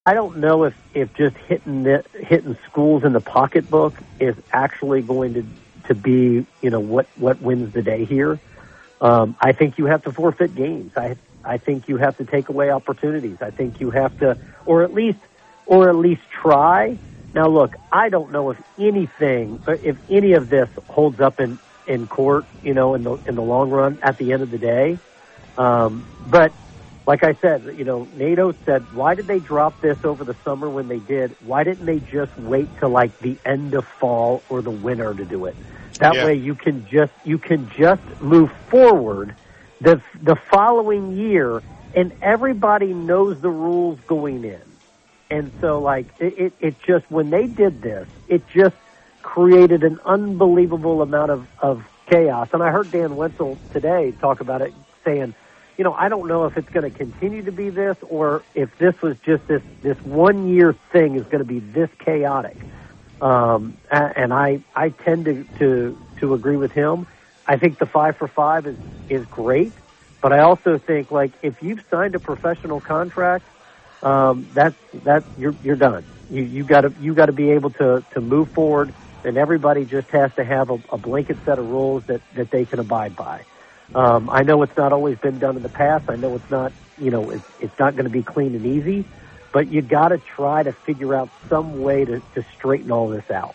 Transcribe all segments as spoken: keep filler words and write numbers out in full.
I don't know if, if just hitting the, hitting schools in the pocketbook is actually going to, to be, you know, what, what wins the day here. Um, I think you have to forfeit games. I I think you have to take away opportunities. I think you have to, or at least, or at least try. Now, look, I don't know if anything, if any of this holds up in, in court, you know, in the in the long run. At the end of the day, um, but like I said, you know, NATO said, why did they drop this over the summer when they did? Why didn't they just wait till like the end of fall or the winter to do it? That yeah. way you can just you can just move forward the the following year, and everybody knows the rules going in. And so, like, it, it, it just, when they did this, it just created an unbelievable amount of, of chaos. And I heard Dan Wenzel today talk about it, saying, you know, I don't know if it's going to continue to be this or if this was just this, this one-year thing is going to be this chaotic. Um, and I, I tend to, to, to agree with him. I think the five for five is, is great, but I also think, like, if you've signed a professional contract, um, that's, that you're, you're done. You, you gotta, you gotta be able to, to move forward, and everybody just has to have a, a blanket set of rules that, that they can abide by. Um, I know it's not always been done in the past. I know it's not, you know, it's, it's not going to be clean and easy, but you got to try to figure out some way to, to straighten all this out.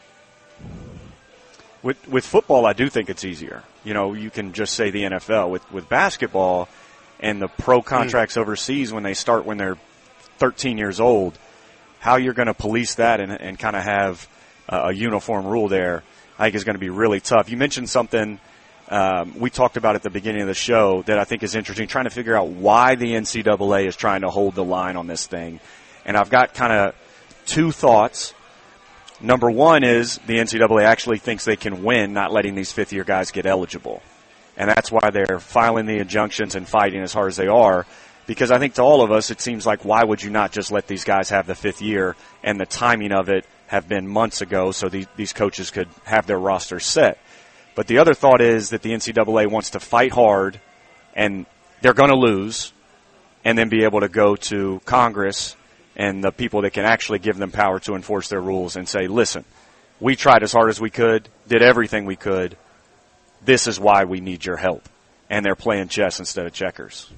With with football, I do think it's easier. You know, you can just say the N F L. With with basketball and the pro contracts mm. overseas when they start when they're thirteen years old, how you're going to police that and, and kind of have a, a uniform rule there, I think is going to be really tough. You mentioned something um, we talked about at the beginning of the show that I think is interesting, trying to figure out why the N C double A is trying to hold the line on this thing. And I've got kind of two thoughts. Number one is the N C double A actually thinks they can win not letting these fifth-year guys get eligible. And that's why they're filing the injunctions and fighting as hard as they are. Because I think to all of us, it seems like, why would you not just let these guys have the fifth year? And the timing of it have been months ago so these, these coaches could have their rosters set. But the other thought is that the N C double A wants to fight hard, and they're going to lose, and then be able to go to Congress and the people that can actually give them power to enforce their rules and say, listen, we tried as hard as we could, did everything we could. This is why we need your help. And they're playing chess instead of checkers.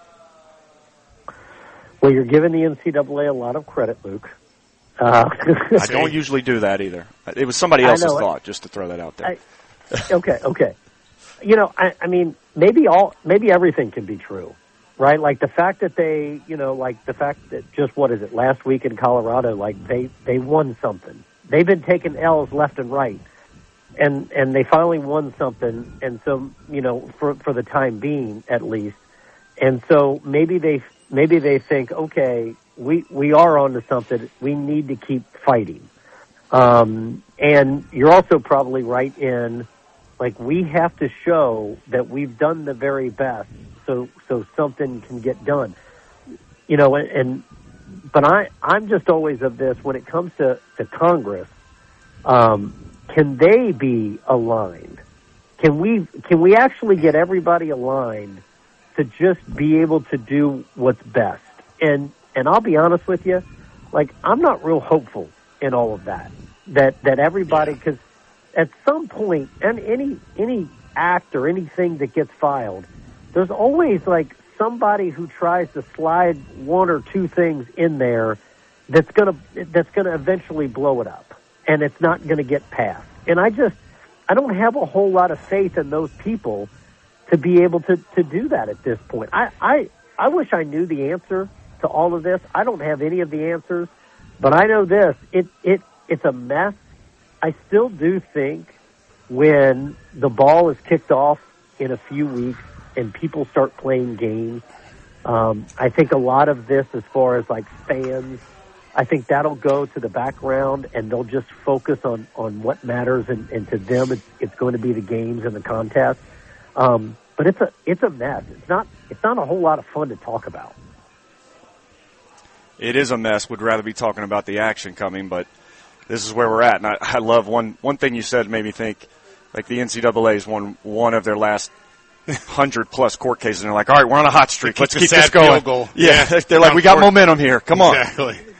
Well, you're giving the N C double A a lot of credit, Luke. Uh, I don't usually do that either. It was somebody else's thought, just to throw that out there. I, okay, okay. You know, I, I mean, maybe all, maybe everything can be true. Right, like the fact that they, you know, like the fact that just what is it last week in Colorado, like they they won something. They've been taking L's left and right, and and they finally won something. And so, you know, for for the time being at least, and so maybe they maybe they think, okay, we we are onto something. We need to keep fighting. Um, and you're also probably right in, like, we have to show that we've done the very best. So, so something can get done, you know, and, and but I, I'm just always of this when it comes to, to Congress, um, can they be aligned? Can we, can we actually get everybody aligned to just be able to do what's best? And, and I'll be honest with you, like, I'm not real hopeful in all of that, that, that everybody, cause at some point, and any, any act or anything that gets filed, there's always, like, somebody who tries to slide one or two things in there that's gonna that's gonna eventually blow it up, and it's not gonna get passed. And I just I don't have a whole lot of faith in those people to be able to, to do that at this point. I, I I wish I knew the answer to all of this. I don't have any of the answers, but I know this: it it it's a mess. I still do think when the ball is kicked off in a few weeks and people start playing games, um, I think a lot of this, as far as like fans, I think that'll go to the background and they'll just focus on, on what matters, and, and to them it's, it's going to be the games and the contests. Um, but it's a it's a mess. It's not it's not a whole lot of fun to talk about. It is a mess. Would rather be talking about the action coming, but this is where we're at. And I, I love one one thing you said made me think, like, the N C double A's won one of their last hundred plus court cases, and they're like, all right, we're on a hot streak. Let's keep this going. Goal. Yeah, yeah. They're like, we got momentum here. Come on. Exactly.